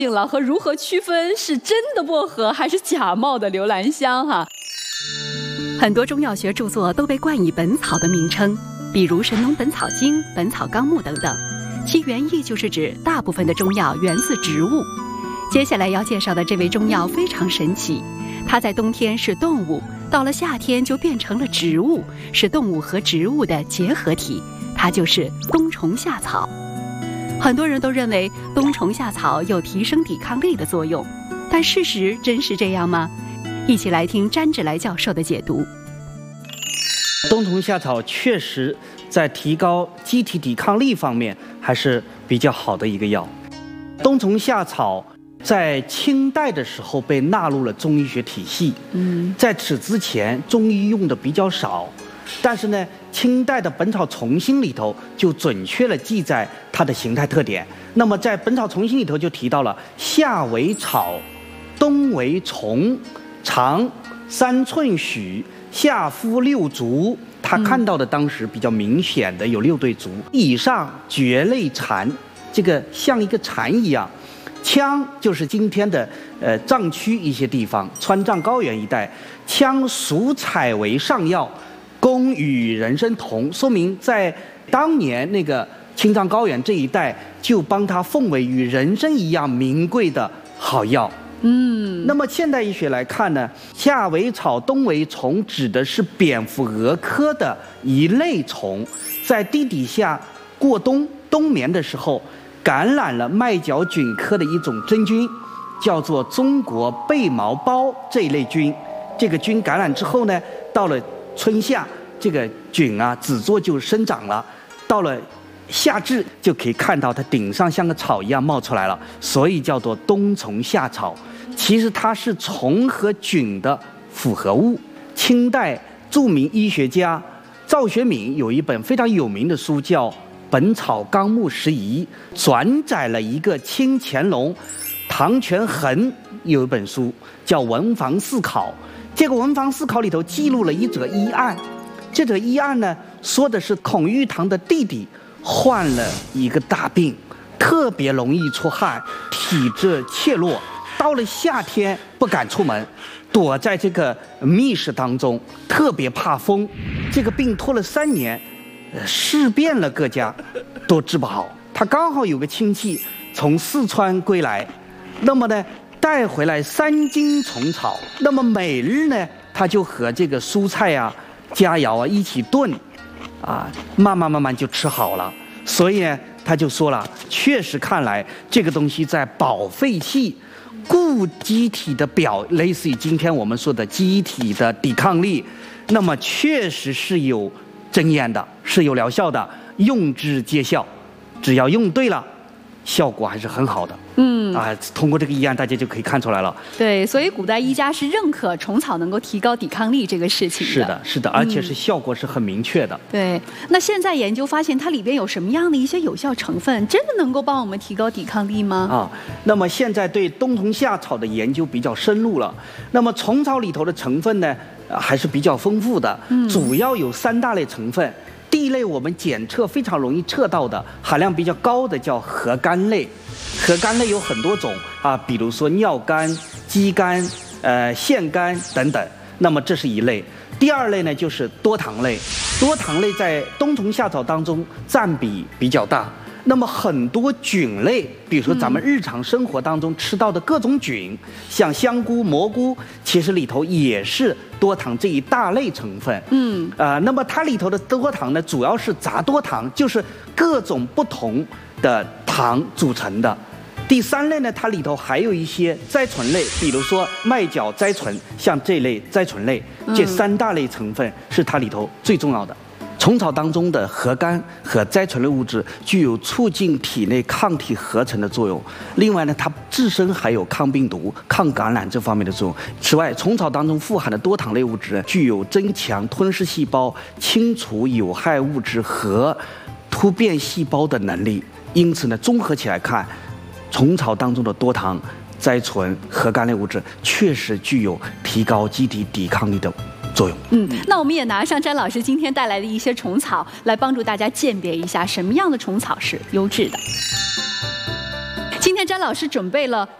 了和如何区分是真的薄荷还是假冒的留兰香哈。很多中药学著作都被冠以本草的名称，比如《神农本草经》《本草纲目》等等，其原意就是指大部分的中药源自植物。接下来要介绍的这味中药非常神奇，它在冬天是动物，到了夏天就变成了植物，是动物和植物的结合体，它就是冬虫夏草。很多人都认为冬虫夏草有提升抵抗力的作用，但事实真是这样吗？一起来听詹志来教授的解读。 冬虫夏草确实在提高机体抵抗力方面还是比较好的一个药。冬虫夏草在清代的时候被纳入了中医学体系，在此之前中医用的比较少，但是呢，清代的《本草从新》里头就准确地记载它的形态特点。那么在《本草从新》里头就提到了夏为草，冬为虫，长3寸许，下肤6足。他看到的当时比较明显的有6对足，以上蕨类蝉，这个像一个蝉一样。羌就是今天的藏区一些地方，川藏高原一带，羌属采为上药，功与人参同，说明在当年那个青藏高原这一带就帮它奉为与人参一样名贵的好药。那么现代医学来看呢，夏为草，冬为虫，指的是蝙蝠蛾科的一类虫，在地底下过冬眠的时候，感染了麦角菌科的一种真菌，叫做中国背毛孢这一类菌。这个菌感染之后呢，到了春夏，这个菌啊籽座就生长了，到了夏至就可以看到它顶上像个草一样冒出来了，所以叫做冬虫夏草。其实它是虫和菌的复合物。清代著名医学家赵学敏有一本非常有名的书叫《本草纲目拾遗》，转载了一个清乾隆唐权衡有一本书叫《文房四考》。这个《文房四考》里头记录了一则医案，这则医案呢说的是孔玉堂的弟弟患了一个大病，特别容易出汗，体质怯弱，到了夏天不敢出门，躲在这个密室当中，特别怕风。这个病拖了3年，试遍了各家都治不好。他刚好有个亲戚从四川归来，那么呢带回来3斤虫草，那么每日呢他就和这个蔬菜啊佳肴啊一起炖慢慢就吃好了。所以呢他就说了，确实看来这个东西在保肺气，固机体的表，类似于今天我们说的机体的抵抗力，那么确实是有真验的，是有疗效的，用之皆效，只要用对了，效果还是很好的。通过这个医案大家就可以看出来了。 对，所以古代医家是认可虫草能够提高抵抗力这个事情的。 是的，而且是效果是很明确的。 对，那现在研究发现它里边有什么样的一些有效成分，真的能够帮我们提高抵抗力吗？ 那么现在对冬虫夏草的研究比较深入了。那么虫草里头的成分呢，还是比较丰富的，主要有3大类成分。第一类我们检测非常容易测到的，含量比较高的叫核苷类。核苷类有很多种比如说尿苷、肌苷、腺苷等等。那么这是一类。第二类呢就是多糖类。多糖类在冬虫夏草当中占比比较大。那么很多菌类，比如说咱们日常生活当中吃到的各种菌，像香菇、蘑菇，其实里头也是多糖这一大类成分。那么它里头的多糖呢，主要是杂多糖，就是各种不同的糖组成的。第3类呢，它里头还有一些甾醇类，比如说麦角甾醇，像这类甾醇类，这3大类成分是它里头最重要的。虫草当中的核苷和甾醇类物质具有促进体内抗体合成的作用。另外呢，它自身还有抗病毒、抗感染这方面的作用。此外，虫草当中富含的多糖类物质具有增强吞噬细胞、清除有害物质和突变细胞的能力。因此呢，综合起来看，虫草当中的多糖、甾醇、核苷类物质确实具有提高机体抵抗力的作用。 那我们也拿上詹老师今天带来的一些虫草来帮助大家鉴别一下什么样的虫草是优质的。今天天詹老师准备了